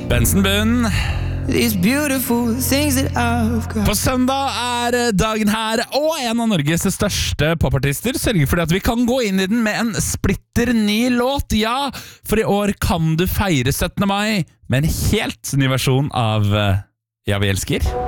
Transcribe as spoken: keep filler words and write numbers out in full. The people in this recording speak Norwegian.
Benson Boone. These beautiful things that I've got. På søndag er dagen her, og en av Norges største popartister sørger for at vi kan gå inn i den med en splitter ny låt. Ja, for i år kan du feire syttende mai med en helt ny versjon av Ja, vi elsker.